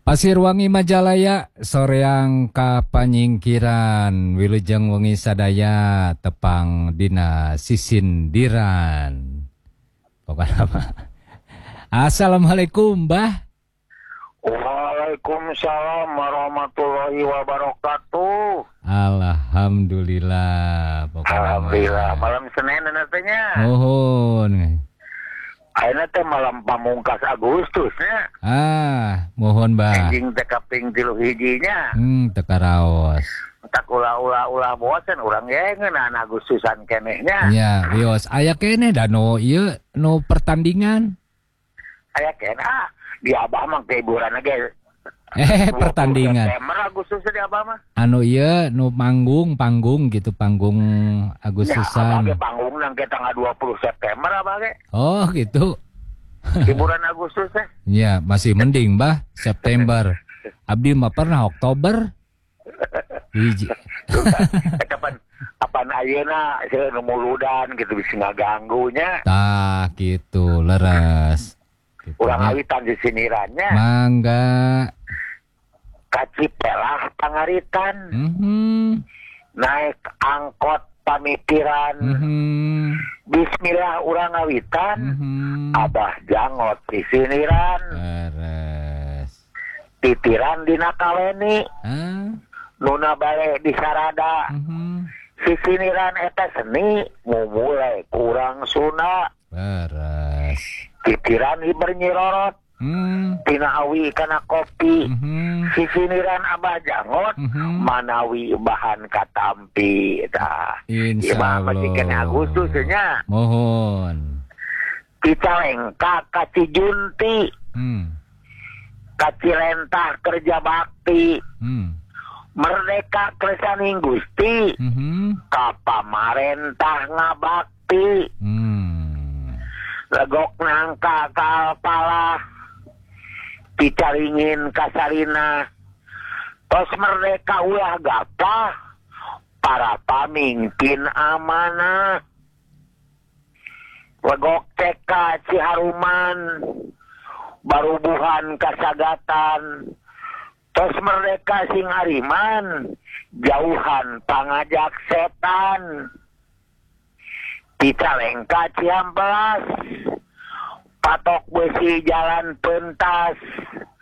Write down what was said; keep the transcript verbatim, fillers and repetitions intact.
Pasirwangi Majalaya soreang kapanyingkiran wilujeng wengi sadaya tepang dina sisindiran. Pokoknya apa? Assalamualaikum, Mbah. Waalaikumsalam warahmatullahi wabarakatuh. Alhamdulillah. Alhamdulillah. Malam Senin nantinya. Mohon. Ayeuna teh malam pamungkas Agustusnya. Ah, mohon, Mbah. Anjing teh kaping tilu hijinya. Hmm, teka raos. Tak ulah-ulah-ulah bosen urang ge ngeunaan Agustusan kenehnya. Ya, wios aya kene da no ieu no pertandingan. Aya kene ah, di Abah mah hiburan ge. Eh, pertandingan. September Agustus di Abah mah. Anu ieu nu panggung, panggung gitu, panggung Agustusan. Ya, Abah ge panggung nang ke tanggal dua puluh September Abah ge. Oh, gitu. Hiburan Agustus teh. Ya, masih mending, Mbah, September. Abdi mah pernah Oktober. Hiji. Kapan kapan ayeuna saya nu muludan gitu bisa ngaganggunya. Tah, gitu, leres. Gitu, Urang ya. awitan di sinirannya. Mangga. Kacipelah pangaritan. Mhm. Naik angkot pamikiran. Mhm. Bismillah urang awitan. Mhm. Abah jangot di siniran. Leres. Titiran dina kaleni. Ah. Nuna bale di sarada. Mhm. Sisiniran eta seni mulai kurang suna. Leres. Titiran hiber nyirorot. Hmm. Tina awi kana kopi. Mhm. Sisiniran Abah jangot. Mhm. Manawi bahan katampi. Tah. Insya Ibah masih kena Allah. Agustusnya. Mohon. Kita lengkak kaci junti. Hmm. Kaci lentah kerja bakti. Hmm. Merdeka keresaning Gusti. Mhm. Kapamarentah ngabakti. Hmm. Legok nangka kalpala. Picaringin kasarina. Tos merdeka ulah gapah. Para pamimpin amanah. Legok teka Ciharuman. Barubuhan kasagatan. Tos merdeka Singariman. Jauhan pangajak setan. Cicalengka Ciamplas. Patok besi jalan pentas.